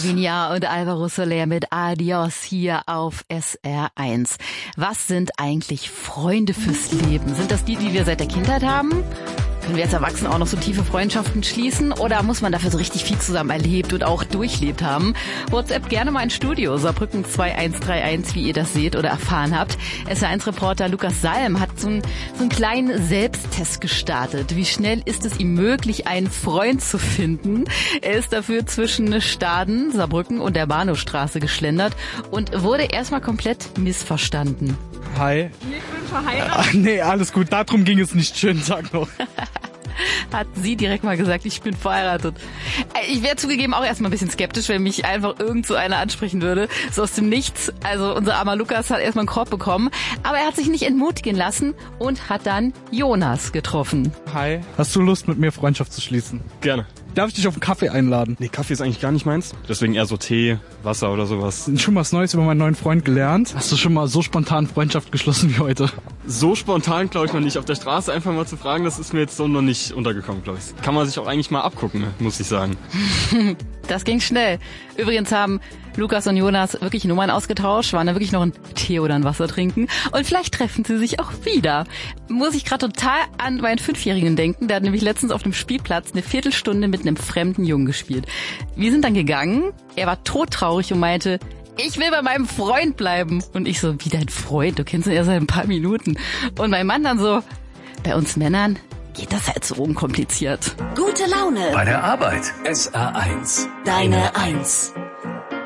Lavinia und Alvaro Soler mit Adios hier auf SR1. Was sind eigentlich Freunde fürs Leben? Sind das die wir seit der Kindheit haben? Können wir als Erwachsene auch noch so tiefe Freundschaften schließen oder muss man dafür so richtig viel zusammen erlebt und auch durchlebt haben? WhatsApp gerne mal ins Studio, Saarbrücken 2131, wie ihr das seht oder erfahren habt. SR1-Reporter Lukas Salm hat so einen kleinen Selbsttest gestartet. Wie schnell ist es ihm möglich, einen Freund zu finden? Er ist dafür zwischen Staden, Saarbrücken und der Bahnhofstraße geschlendert und wurde erstmal komplett missverstanden. Hi. Ich bin verheiratet. Ach nee, alles gut, darum ging es nicht. Schönen Tag noch. Hat sie direkt mal gesagt, ich bin verheiratet. Ich wäre zugegeben auch erstmal ein bisschen skeptisch, wenn mich einfach irgend so einer ansprechen würde. So aus dem Nichts. Also unser armer Lukas hat erstmal einen Korb bekommen. Aber er hat sich nicht entmutigen lassen und hat dann Jonas getroffen. Hi. Hast du Lust, mit mir Freundschaft zu schließen? Gerne. Darf ich dich auf einen Kaffee einladen? Nee, Kaffee ist eigentlich gar nicht meins. Deswegen eher so Tee, Wasser oder sowas. Schon was Neues über meinen neuen Freund gelernt? Hast du schon mal so spontan Freundschaft geschlossen wie heute? So spontan, glaube ich, noch nicht. Auf der Straße einfach mal zu fragen, das ist mir jetzt so noch nicht untergekommen, glaube ich. Kann man sich auch eigentlich mal abgucken, muss ich sagen. Das ging schnell. Übrigens haben Lukas und Jonas wirklich Nummern ausgetauscht, waren da wirklich noch ein Tee oder ein Wasser trinken und vielleicht treffen sie sich auch wieder. Muss ich gerade total an meinen 5-Jährigen denken, der hat nämlich letztens auf dem Spielplatz eine Viertelstunde mit einem fremden Jungen gespielt. Wir sind dann gegangen, er war todtraurig und meinte, ich will bei meinem Freund bleiben. Und ich so, wie dein Freund? Du kennst ihn erst seit ein paar Minuten. Und mein Mann dann so, bei uns Männern geht das halt so unkompliziert. Gute Laune Bei der Arbeit. SR1. Deine Eins.